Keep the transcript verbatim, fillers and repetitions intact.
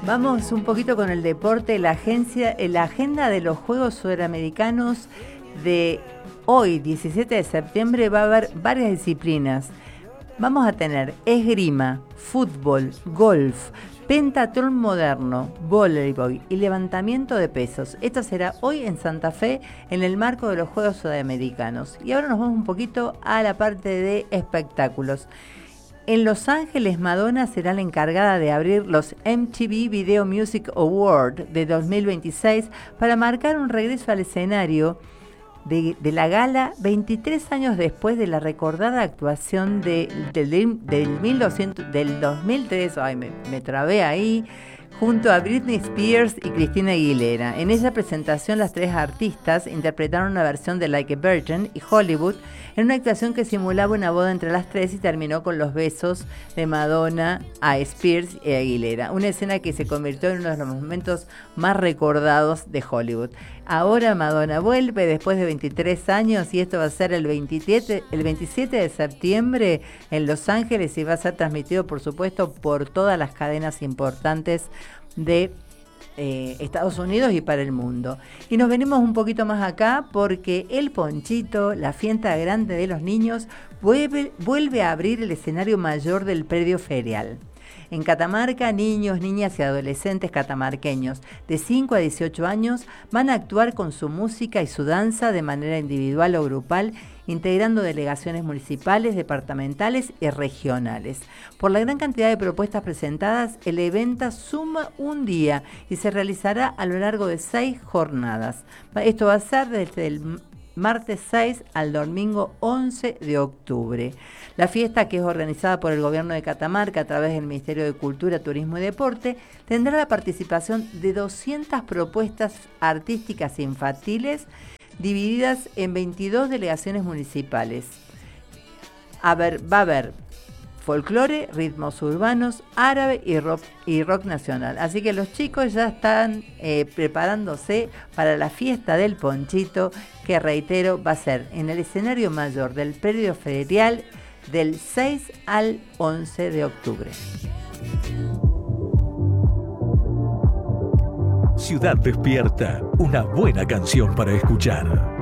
Vamos un poquito con el deporte. La agencia, la agenda de los Juegos Sudamericanos de hoy, diecisiete de septiembre, va a haber varias disciplinas. Vamos a tener esgrima, fútbol, golf, pentatlón moderno, voleibol y levantamiento de pesos. Esto será hoy en Santa Fe en el marco de los Juegos Sudamericanos. Y ahora nos vamos un poquito a la parte de espectáculos. En Los Ángeles, Madonna será la encargada de abrir los M T V Video Music Awards de dos mil veintiséis para marcar un regreso al escenario de, de la gala veintitrés años después de la recordada actuación de, de, de, del, mil doscientos, del dos mil tres, ay, me, me trabé ahí, junto a Britney Spears y Christina Aguilera. En esa presentación, las tres artistas interpretaron una versión de Like a Virgin y Hollywood en una actuación que simulaba una boda entre las tres y terminó con los besos de Madonna a Spears y Aguilera. Una escena que se convirtió en uno de los momentos más recordados de Hollywood. Ahora Madonna vuelve después de veintitrés años y esto va a ser el veintisiete, el veintisiete de septiembre en Los Ángeles y va a ser transmitido, por supuesto, por todas las cadenas importantes de eh, Estados Unidos y para el mundo. Y nos venimos un poquito más acá porque el Ponchito, la fiesta grande de los niños, vuelve, vuelve a abrir el escenario mayor del predio ferial. En Catamarca, niños, niñas y adolescentes catamarqueños de cinco a dieciocho años van a actuar con su música y su danza de manera individual o grupal, integrando delegaciones municipales, departamentales y regionales. Por la gran cantidad de propuestas presentadas, el evento suma un día y se realizará a lo largo de seis jornadas. Esto va a ser desde el martes seis al domingo once de octubre. La fiesta, que es organizada por el Gobierno de Catamarca a través del Ministerio de Cultura, Turismo y Deporte, tendrá la participación de doscientas propuestas artísticas infantiles divididas en veintidós delegaciones municipales. A ver, va a haber folclore, ritmos urbanos, árabe y rock, y rock nacional. Así que los chicos ya están eh, preparándose para la fiesta del Ponchito, que reitero va a ser en el escenario mayor del predio ferial del seis al once de octubre. Ciudad Despierta, una buena canción para escuchar.